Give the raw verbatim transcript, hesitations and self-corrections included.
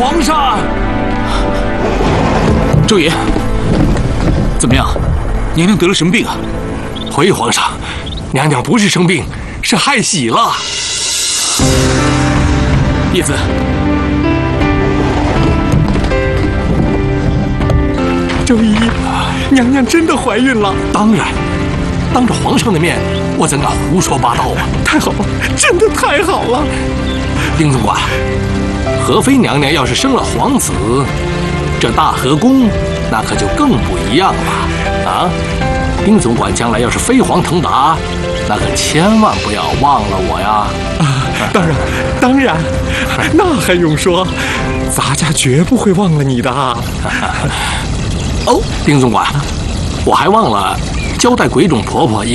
皇上！ 周爷，怎么样？娘娘得了什么病啊？ 回皇上，娘娘不是生病，是害喜了。 叶子， 周姨，娘娘真的怀孕了？当然，当着皇上的面，我怎敢胡说八道啊！太好了，真的太好了！丁总管，和妃娘娘要是生了皇子，这大和宫那可就更不一样了啊！丁总管将来要是飞黄腾达，那可千万不要忘了我呀！啊，当然，当然，那还用说，咱家绝不会忘了你的。哦，丁总管，我还忘了交代鬼冢婆婆。